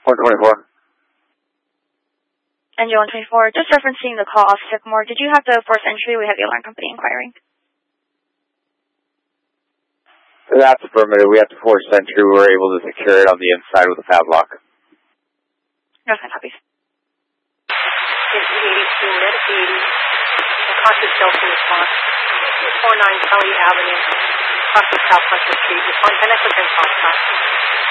124. NJ 124, just referencing the call off Sycamore, did you have the forced entry? We have the alarm company inquiring. That's affirmative. We have the forced entry. We were able to secure it on the inside with a padlock. No, sign copies. It's 82, Med 80. Cautious Delta response. 49 Kelly Avenue. Cautious Southwest Street. Respond 10 Echo 10 Foxtrot.